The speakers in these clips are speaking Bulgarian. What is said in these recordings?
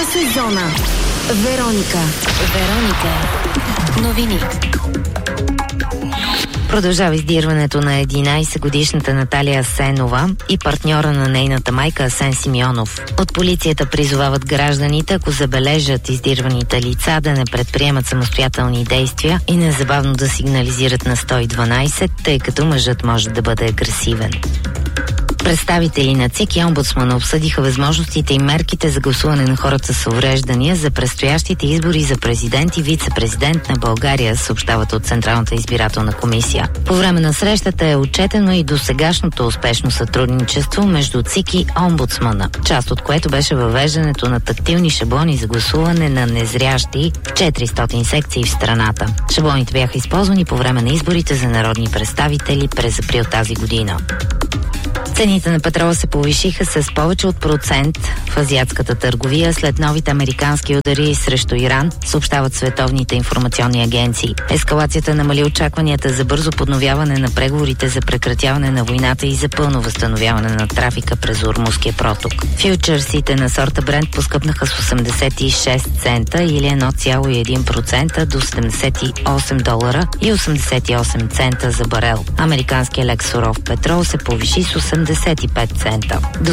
сезона. Вероника. Новини. Продължава издирването на 11-годишната Наталия Асенова и партньора на нейната майка Асен Симеонов. От полицията призовават гражданите, ако забележат издирваните лица, да не предприемат самостоятелни действия и незабавно да сигнализират на 112, тъй като мъжът може да бъде агресивен. Представители на ЦИК и омбудсмана обсъдиха възможностите и мерките за гласуване на хората с увреждания за предстоящите избори за президент и вице-президент на България, съобщават от Централната избирателна комисия. По време на срещата е отчетено и досегашното успешно сътрудничество между ЦИК и омбудсмана, част от което беше въвеждането на тактилни шаблони за гласуване на незрящи в 400 секции в страната. Шаблоните бяха използвани по време на изборите за народни представители през април тази година. Цените на петрола се повишиха с повече от процент в азиатската търговия след новите американски удари срещу Иран, съобщават световните информационни агенции. Ескалацията намали очакванията за бързо подновяване на преговорите за прекратяване на войната и за пълно възстановяване на трафика през Ормузския проток. Фючърсите на сорта Брент поскъпнаха с 86 цента или 1,1% до $78 и 88 цента за барел. Американският лек суров петрол се повиши с 85 цента до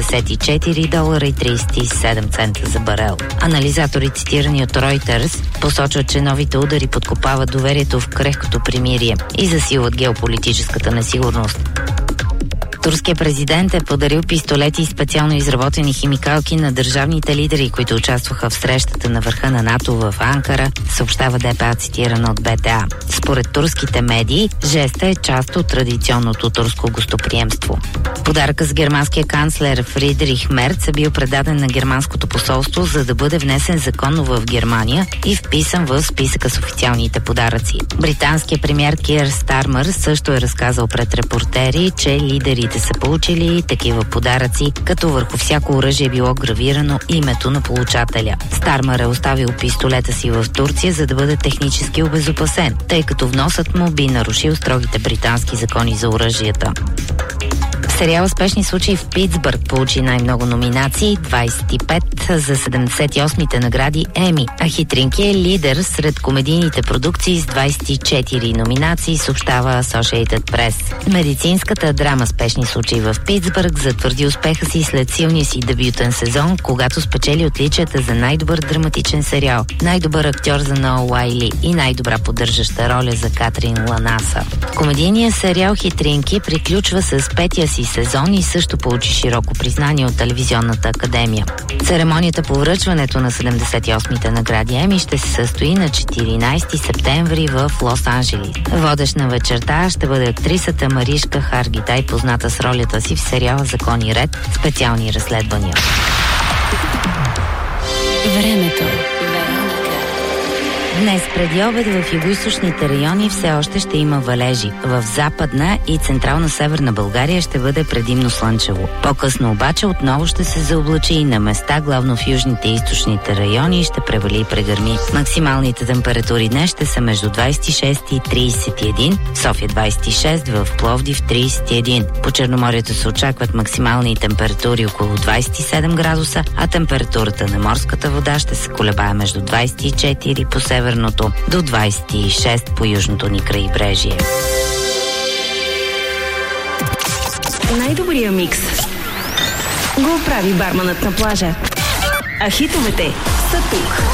$74 и 37 цента за барел. Анализатори, цитирани от Reuters, посочват, че новите удари подкопават доверието в крехкото примирие и засилват геополитическата несигурност. Турският президент е подарил пистолети и специално изработени химикалки на държавните лидери, които участваха в срещата на върха на НАТО в Анкара, съобщава ДПА, цитирано от БТА. Според турските медии, жестът е част от традиционното турско гостоприемство. Подаръкът с германския канцлер Фридрих Мерц е бил предаден на германското посолство, за да бъде внесен законно в Германия и вписан в списъка с официалните подаръци. Британският премиер Кир Стармър също е разказал пред репортери, че лидерите са получили такива подаръци, като върху всяко оръжие било гравирано името на получателя. Стармър е оставил пистолета си в Турция, за да бъде технически обезопасен, тъй като вносът му би нарушил строгите британски закони за оръжията. Сериал "Спешни случаи в Питсбърг" получи най-много номинации, 25 за 78-те награди Еми, а "Хитринки" е лидер сред комедийните продукции с 24 номинации, съобщава Associated Press. Медицинската драма "Спешни случаи в Питсбърг" затвърди успеха си след силния си дебютен сезон, когато спечели отличията за най-добър драматичен сериал, най-добър актьор за Ноа Уайли и най-добра поддържаща роля за Катрин Ланаса. Комедийният сериал "Хитринки" приключва с петия си сезон и също получи широко признание от Телевизионната академия. Церемонията по връчването на 78-те награди Еми ще се състои на 14 септември в Лос-Анджелис. Водещ на вечерта ще бъде актрисата Маришка Харгитай, позната с ролята си в сериала "Закон и ред. Специални разследвания". Времето. Днес преди обед в югоизточните райони все още ще има валежи. В западна и централна северна България ще бъде предимно слънчево. По-късно обаче отново ще се заоблачи и на места, главно в южните и източните райони, и ще превали и прегърми. Максималните температури днес ще са между 26 и 31, в София 26, в Пловдив 31. По Черноморието се очакват максимални температури около 27 градуса, а температурата на морската вода ще се колебае между 24 по северното до 26 по южното ни крайбрежие. Най-добрия микс го прави барманът на плажа. А хитовете са тук.